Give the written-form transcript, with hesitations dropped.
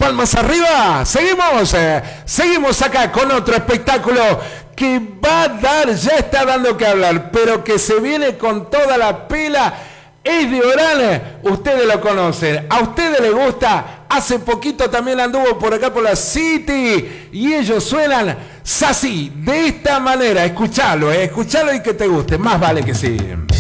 palmas arriba. Seguimos acá con otro espectáculo que va a dar, ya está dando que hablar, pero que se viene con toda la pila. Es de Orán, ustedes lo conocen, a ustedes les gusta. Hace poquito también anduvo por acá por la City y ellos suenan así, de esta manera. Escuchalo y que te guste, más vale que sí.